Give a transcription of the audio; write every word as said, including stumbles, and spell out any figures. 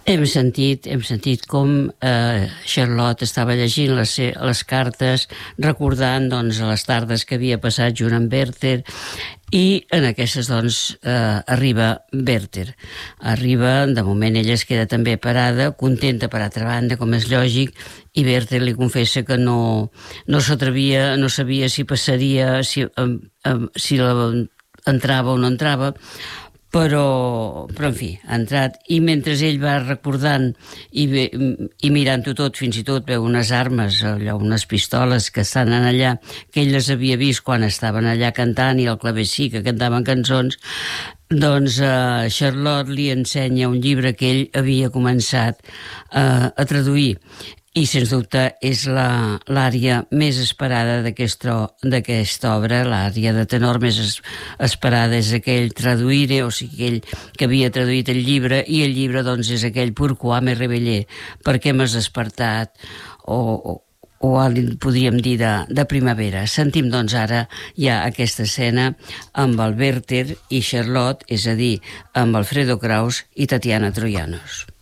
Hem sentit, hem sentit com eh, Charlotte estava llegint les, les cartes, recordant doncs, les tardes que havia passat junt amb Werther, i en aquestes doncs eh, arriba Werther. Arriba, de moment ella es queda també parada, contenta per altra banda, com és lògic, i Werther li confessa que no, no s'atrevia, no sabia si passaria, si, eh, eh, si la entrava o no entrava, però, però en fi, ha entrat, i mentre ell va recordant i, ve, i mirant-ho tot, fins i tot veu unes armes, allò, unes pistoles que estan allà, que ell les havia vist quan estaven allà cantant, i el clavecí que cantaven cançons, doncs eh, Charlotte li ensenya un llibre que ell havia començat eh, a traduir, i sens dubte és la, l'ària més esperada d'aquesta, d'aquesta obra, l'ària de tenor més es, esperada és aquell traduire, o sigui, aquell que havia traduït el llibre, i el llibre doncs és aquell Pourquoi me réveillé, per què m'has despertat, o, o, o podríem dir de, de primavera. Sentim doncs ara ja aquesta escena amb el Werther i Charlotte, és a dir, amb Alfredo Kraus i Tatiana Troyanos.